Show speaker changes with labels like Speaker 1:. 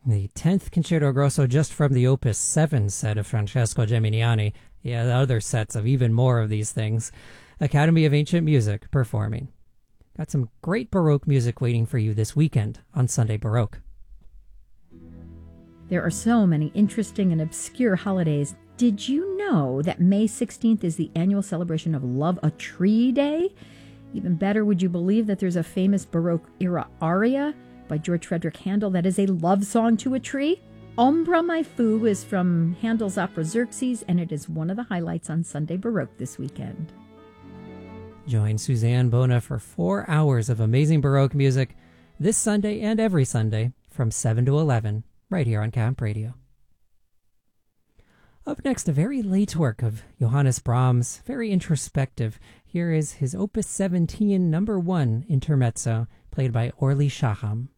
Speaker 1: The 10th Concerto Grosso just from the Opus 7 set of Francesco Geminiani. Yeah, the other sets of even more of these things. Academy of Ancient Music performing. Got some great Baroque music waiting for you this weekend on Sunday Baroque.
Speaker 2: There are so many interesting and obscure holidays. Did you know that May 16th is the annual celebration of Love a Tree Day? Even better, would you believe that there's a famous Baroque-era aria by George Frederick Handel that is a love song to a tree? Ombra mai fu is from Handel's opera Xerxes, and it is one of the highlights on Sunday Baroque this weekend.
Speaker 1: Join Suzanne Bona for 4 hours of amazing Baroque music this Sunday and every Sunday from 7 to 11, right here on Camp Radio. Up next, a very late work of Johannes Brahms, very introspective. Here is his Opus 17, number 1, Intermezzo, played by Orly Shaham.